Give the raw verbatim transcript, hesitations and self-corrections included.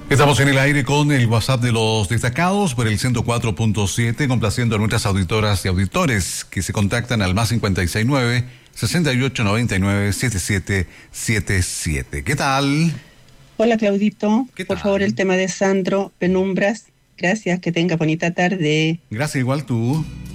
Estamos en el aire con el WhatsApp de los destacados por el ciento cuatro punto siete, complaciendo a nuestras auditoras y auditores que se contactan al más cincuenta y seis nueve, sesenta y ocho noventa y nueve, setenta y siete setenta y siete. ¿Qué tal? Hola Claudito, ¿Qué por tal? favor el tema de Sandro, Penumbras. Gracias, que tenga bonita tarde. Gracias, igual tú.